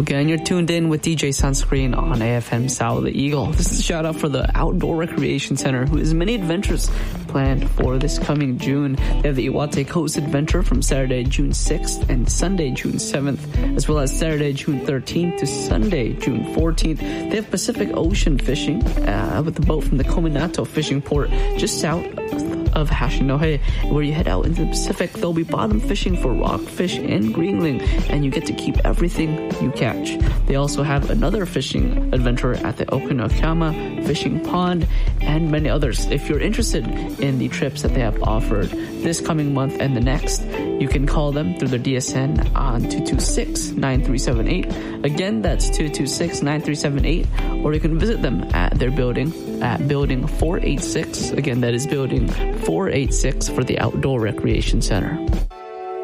again, you're tuned in with DJ Sunscreen on AFM Sound the Eagle. This is a shout out for the Outdoor Recreation Center, who has many adventures planned for this coming June. They have the Iwate Coast Adventure from Saturday, June 6th and Sunday, June 7th, as well as Saturday, June 13th to Sunday, June 14th. They have Pacific Ocean fishing with the boat from the Kominato fishing port just south of Hashinohe. Where you head out into the Pacific, they'll be bottom fishing for rockfish and greenling, and you get to keep everything you catch. They also have another fishing adventure at the Okinokama Fishing Pond and many others. If you're interested in the trips that they have offered this coming month and the next, you can call them through their DSN on 226-9378. Again, that's 226-9378, or you can visit them at their building at Building 486. Again, that is Building 486 for the Outdoor Recreation Center.